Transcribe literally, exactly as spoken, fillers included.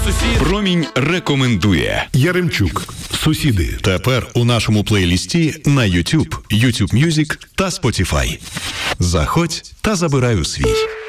Промінь рекомендує. Яремчук. Сусіди. Тепер у нашому плейлісті на YouTube, YouTube Music та Spotify. Заходь та забирай у свій.